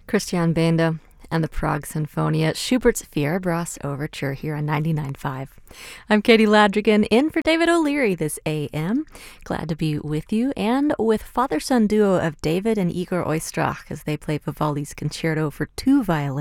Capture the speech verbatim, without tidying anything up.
Christian Benda and the Prague Sinfonia, Schubert's Fierbrass Overture here on ninety-nine point five. I'm Katie Ladrigan, in for David O'Leary this A M. Glad to be with you and with father-son duo of David and Igor Oistrach as they play Vivaldi's Concerto for Two Violins.